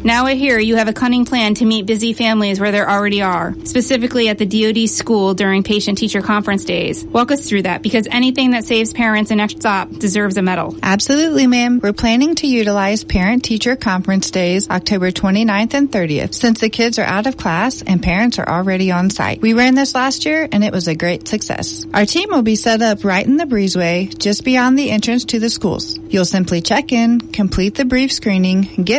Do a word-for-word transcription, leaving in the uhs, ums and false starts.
Now I hear you have a cunning plan to meet busy families where there already are, specifically at the D O D school during patient-teacher conference days. Walk us through that, because anything that saves parents an extra stop deserves a medal. Absolutely, ma'am. We're planning to utilize parent-teacher conference days October twenty-ninth and thirtieth, since the kids are out of class and parents are already on site. We ran this last year, and it was a great success. Our team will be set up right in the breezeway, just beyond the entrance to the schools. You'll simply check in, complete the brief screening, get